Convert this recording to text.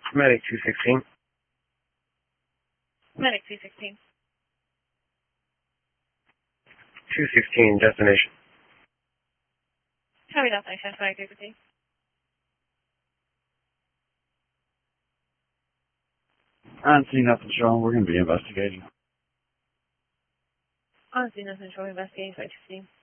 Medic 216. Medic 216. 216, destination. Copy destination, Medic 216. I don't see nothing showing. We're going to be investigating. Honestly, nothing showing investigating, Medic 216.